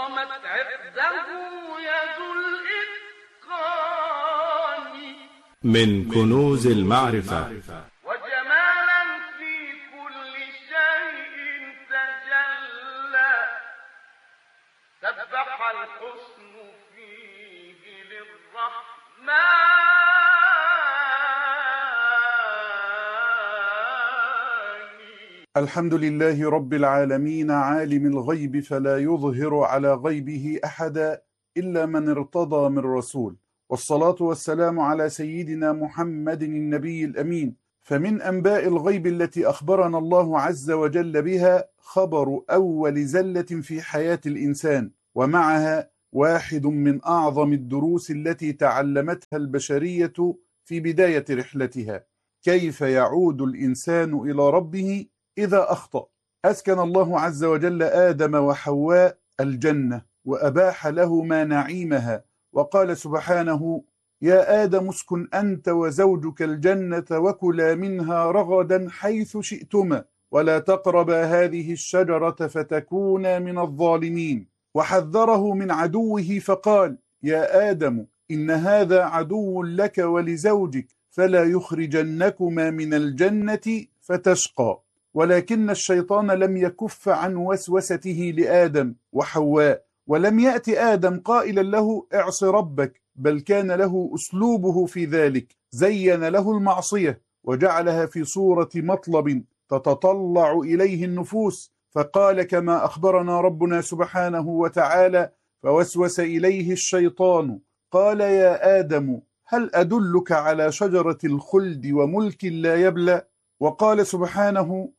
قامت عقده يد الإتقان من كنوز المعرفة وجمالا في كل شيء تجلى سبح الحسن فيه للرحمن الحمد لله رب العالمين عالم الغيب فلا يظهر على غيبه أحدا إلا من ارتضى من رسول، والصلاة والسلام على سيدنا محمد النبي الأمين. فمن أنباء الغيب التي أخبرنا الله عز وجل بها خبر أول زلة في حياة الإنسان، ومعها واحد من أعظم الدروس التي تعلمتها البشرية في بداية رحلتها: كيف يعود الإنسان إلى ربه إذا أخطأ. أسكن الله عز وجل آدم وحواء الجنة وأباح لهما نعيمها، وقال سبحانه: يا آدم اسكن أنت وزوجك الجنة وكلا منها رغدا حيث شئتما ولا تقربا هذه الشجرة فتكونا من الظالمين. وحذره من عدوه فقال: يا آدم إن هذا عدو لك ولزوجك فلا يخرجنكما من الجنة فتشقى. ولكن الشيطان لم يكف عن وسوسته لآدم وحواء، ولم يأتي آدم قائلا له اعص ربك، بل كان له أسلوبه في ذلك. زين له المعصية وجعلها في صورة مطلب تتطلع إليه النفوس، فقال كما أخبرنا ربنا سبحانه وتعالى: فوسوس إليه الشيطان قال يا آدم هل أدلك على شجرة الخلد وملك لا يبلى. وقال سبحانه: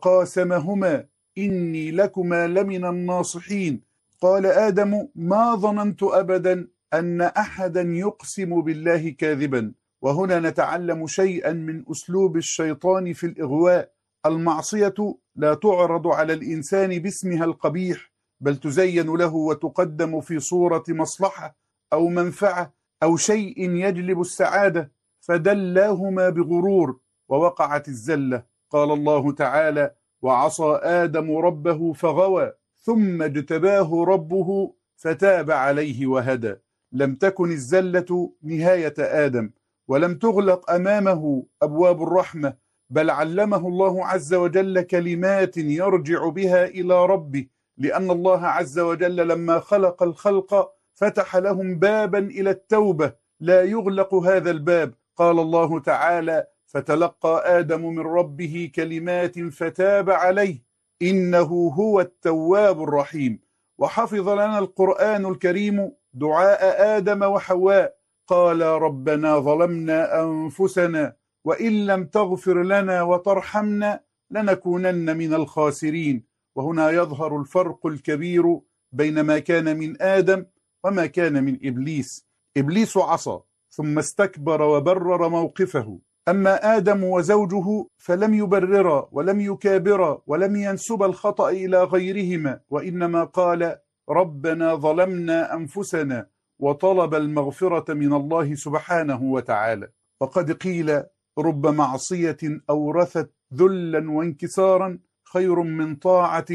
وقاسمهما إني لكما لمن الناصحين. قال آدم: ما ظننت أبدا أن أحدا يقسم بالله كاذبا. وهنا نتعلم شيئا من أسلوب الشيطان في الإغواء. المعصية لا تعرض على الإنسان باسمها القبيح، بل تزين له وتقدم في صورة مصلحة أو منفعة أو شيء يجلب السعادة، فدلاهما بغرور ووقعت الزلة. قال الله تعالى: وعصى آدم ربه فغوى ثم اجتباه ربه فتاب عليه وهدى. لم تكن الزلة نهاية آدم، ولم تغلق أمامه أبواب الرحمة، بل علمه الله عز وجل كلمات يرجع بها إلى ربه، لأن الله عز وجل لما خلق الخلق فتح لهم بابا إلى التوبة لا يغلق هذا الباب. قال الله تعالى: فتلقى آدم من ربه كلمات فتاب عليه إنه هو التواب الرحيم. وحفظ لنا القرآن الكريم دعاء آدم وحواء. قال: ربنا ظلمنا أنفسنا وإن لم تغفر لنا وترحمنا لنكونن من الخاسرين. وهنا يظهر الفرق الكبير بين ما كان من آدم وما كان من إبليس. إبليس عصى ثم استكبر وبرر موقفه، أما آدم وزوجه فلم يبررا ولم يكابرا ولم ينسب الخطأ إلى غيرهما، وإنما قال: ربنا ظلمنا أنفسنا، وطلب المغفرة من الله سبحانه وتعالى. وقد قيل: رب معصية أورثت ذلا وانكسارا خير من طاعة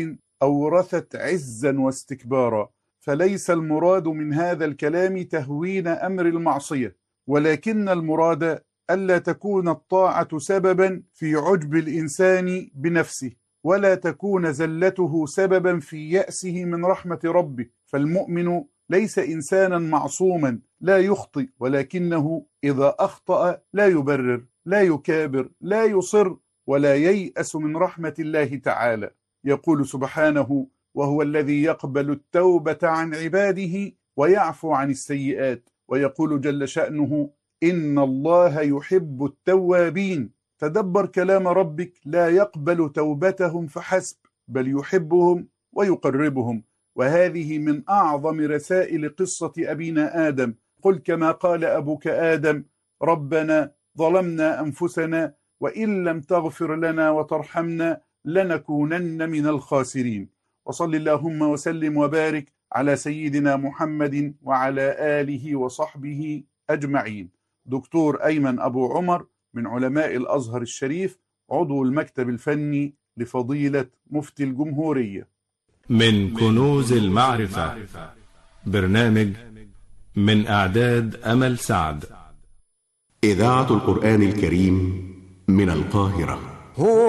أورثت عزا واستكبارا. فليس المراد من هذا الكلام تهوين أمر المعصية، ولكن المراد ألا تكون الطاعة سببا في عجب الإنسان بنفسه، ولا تكون زلته سببا في يأسه من رحمة ربه. فالمؤمن ليس إنسانا معصوما لا يخطئ، ولكنه إذا أخطأ لا يبرر، لا يكابر، لا يصر، ولا ييأس من رحمة الله تعالى. يقول سبحانه: وهو الذي يقبل التوبة عن عباده ويعفو عن السيئات. ويقول جل شأنه: إن الله يحب التوابين. تدبر كلام ربك: لا يقبل توبتهم فحسب، بل يحبهم ويقربهم. وهذه من أعظم رسائل قصة أبينا آدم. قل كما قال أبوك آدم: ربنا ظلمنا أنفسنا وإن لم تغفر لنا وترحمنا لنكونن من الخاسرين. وصل اللهم وسلم وبارك على سيدنا محمد وعلى آله وصحبه أجمعين. دكتور أيمن أبو عمر من علماء الأزهر الشريف، عضو المكتب الفني لفضيلة مفتي الجمهورية. من كنوز المعرفة. برنامج من إعداد أمل سعد. إذاعة القرآن الكريم من القاهرة.